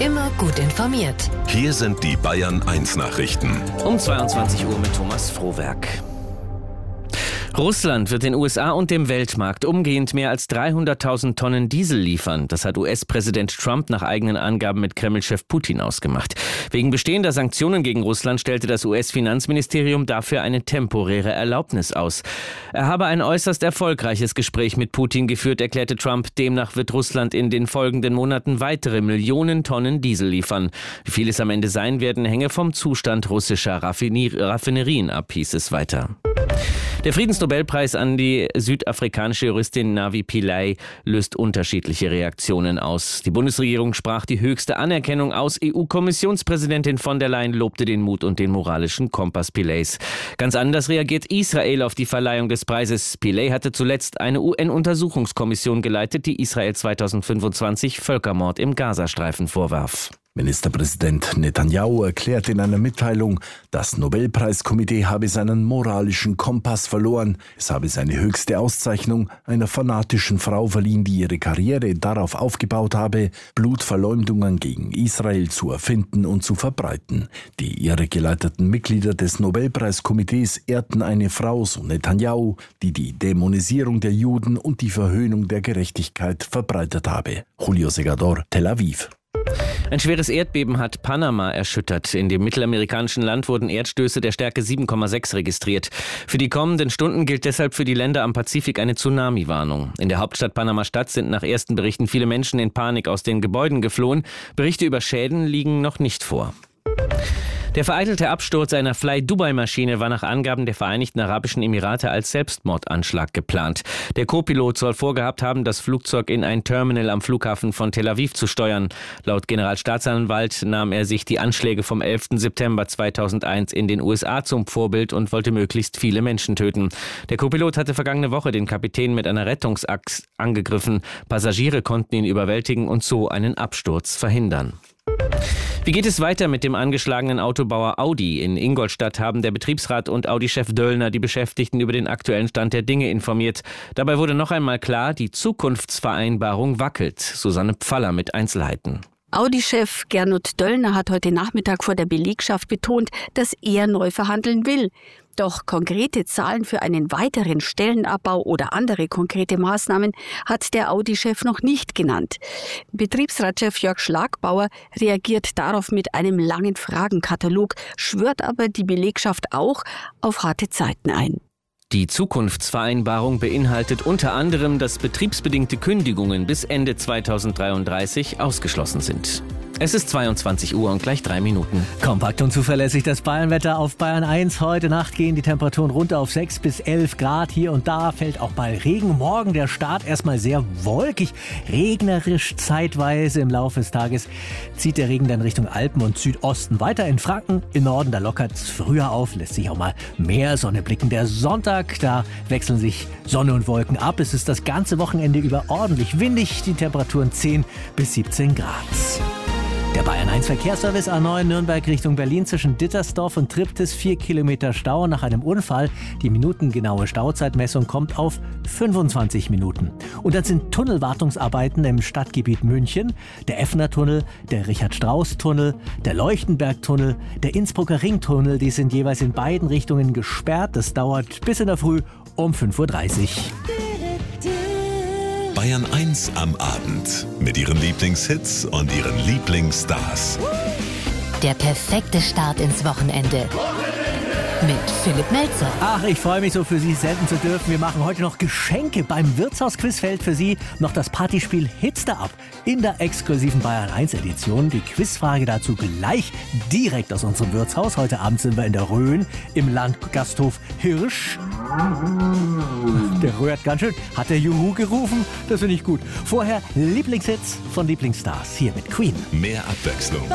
Immer gut informiert. Hier sind die Bayern 1 Nachrichten. Um 22 Uhr mit Thomas Frohwerk. Russland wird den USA und dem Weltmarkt umgehend mehr als 300.000 Tonnen Diesel liefern. Das hat US-Präsident Trump nach eigenen Angaben mit Kreml-Chef Putin ausgemacht. Wegen bestehender Sanktionen gegen Russland stellte das US-Finanzministerium dafür eine temporäre Erlaubnis aus. Er habe ein äußerst erfolgreiches Gespräch mit Putin geführt, erklärte Trump. Demnach wird Russland in den folgenden Monaten weitere Millionen Tonnen Diesel liefern. Wie viel es am Ende sein werden, hänge vom Zustand russischer Raffinerien ab, hieß es weiter. Der Friedensnobelpreis an die südafrikanische Juristin Navi Pillay löst unterschiedliche Reaktionen aus. Die Bundesregierung sprach die höchste Anerkennung aus. EU-Kommissionspräsidentin von der Leyen lobte den Mut und den moralischen Kompass Pillays. Ganz anders reagiert Israel auf die Verleihung des Preises. Pillay hatte zuletzt eine UN-Untersuchungskommission geleitet, die Israel 2025 Völkermord im Gazastreifen vorwarf. Ministerpräsident Netanyahu erklärt in einer Mitteilung, das Nobelpreiskomitee habe seinen moralischen Kompass verloren. Es habe seine höchste Auszeichnung einer fanatischen Frau verliehen, die ihre Karriere darauf aufgebaut habe, Blutverleumdungen gegen Israel zu erfinden und zu verbreiten. Die irregeleiteten Mitglieder des Nobelpreiskomitees ehrten eine Frau, so Netanyahu, die die Dämonisierung der Juden und die Verhöhnung der Gerechtigkeit verbreitet habe. Julio Segador, Tel Aviv. Ein schweres Erdbeben hat Panama erschüttert. In dem mittelamerikanischen Land wurden Erdstöße der Stärke 7,6 registriert. Für die kommenden Stunden gilt deshalb für die Länder am Pazifik eine Tsunami-Warnung. In der Hauptstadt Panama-Stadt sind nach ersten Berichten viele Menschen in Panik aus den Gebäuden geflohen. Berichte über Schäden liegen noch nicht vor. Der vereitelte Absturz einer Fly-Dubai-Maschine war nach Angaben der Vereinigten Arabischen Emirate als Selbstmordanschlag geplant. Der Co-Pilot soll vorgehabt haben, das Flugzeug in ein Terminal am Flughafen von Tel Aviv zu steuern. Laut Generalstaatsanwalt nahm er sich die Anschläge vom 11. September 2001 in den USA zum Vorbild und wollte möglichst viele Menschen töten. Der Co-Pilot hatte vergangene Woche den Kapitän mit einer Rettungsaxt angegriffen. Passagiere konnten ihn überwältigen und so einen Absturz verhindern. Wie geht es weiter mit dem angeschlagenen Autobauer Audi? In Ingolstadt haben der Betriebsrat und Audi-Chef Döllner die Beschäftigten über den aktuellen Stand der Dinge informiert. Dabei wurde noch einmal klar, die Zukunftsvereinbarung wackelt. Susanne Pfaller mit Einzelheiten. Audi-Chef Gernot Döllner hat heute Nachmittag vor der Belegschaft betont, dass er neu verhandeln will. Doch konkrete Zahlen für einen weiteren Stellenabbau oder andere konkrete Maßnahmen hat der Audi-Chef noch nicht genannt. Betriebsratschef Jörg Schlagbauer reagiert darauf mit einem langen Fragenkatalog, schwört aber die Belegschaft auch auf harte Zeiten ein. Die Zukunftsvereinbarung beinhaltet unter anderem, dass betriebsbedingte Kündigungen bis Ende 2033 ausgeschlossen sind. Es ist 22 Uhr und gleich 3 Minuten. Kompakt und zuverlässig das Bayernwetter auf Bayern 1. Heute Nacht gehen die Temperaturen runter auf 6 bis 11 Grad. Hier und da fällt auch mal Regen. Morgen der Start erstmal sehr wolkig, regnerisch zeitweise. Im Laufe des Tages zieht der Regen dann Richtung Alpen und Südosten weiter. In Franken, im Norden, da lockert es früher auf, lässt sich auch mal mehr Sonne blicken. Der Sonntag, da wechseln sich Sonne und Wolken ab. Es ist das ganze Wochenende über ordentlich windig. Die Temperaturen 10 bis 17 Grad. Der Bayern 1 Verkehrsservice A9 Nürnberg Richtung Berlin zwischen Dittersdorf und Triptis 4 Kilometer Stau nach einem Unfall. Die minutengenaue Stauzeitmessung kommt auf 25 Minuten. Und dann sind Tunnelwartungsarbeiten im Stadtgebiet München. Der Effner-Tunnel, der Richard-Strauss-Tunnel, der Leuchtenberg-Tunnel, der Innsbrucker Ringtunnel. Die sind jeweils in beiden Richtungen gesperrt. Das dauert bis in der Früh um 5.30 Uhr. Bayern 1 am Abend mit ihren Lieblingshits und ihren Lieblingsstars. Der perfekte Start ins Wochenende. Mit Philipp Melzer. Ach, ich freue mich so, für Sie senden zu dürfen. Wir machen heute noch Geschenke. Beim Wirtshausquiz fällt für Sie noch das Partyspiel Hitster ab. In der exklusiven Bayern 1 Edition. Die Quizfrage dazu gleich direkt aus unserem Wirtshaus. Heute Abend sind wir in der Rhön im Landgasthof Hirsch. Der rührt ganz schön. Hat der Juhu gerufen? Das finde ich gut. Vorher Lieblingshits von Lieblingsstars. Hier mit Queen. Mehr Abwechslung.